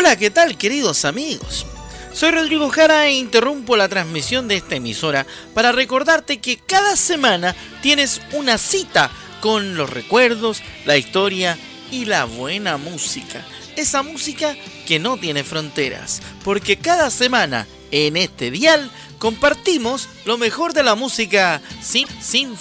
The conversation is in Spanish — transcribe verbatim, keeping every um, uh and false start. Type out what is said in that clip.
Hola, ¿qué tal, queridos amigos? Soy Rodrigo Jara e interrumpo la transmisión de esta emisora para recordarte que cada semana tienes una cita con los recuerdos, la historia y la buena música. Esa música que no tiene fronteras, porque cada semana en este dial compartimos lo mejor de la música sin, sin